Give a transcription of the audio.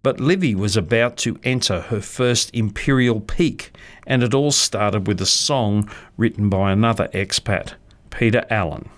But Livy was about to enter her first imperial peak, and it all started with a song written by another expat, Peter Allen.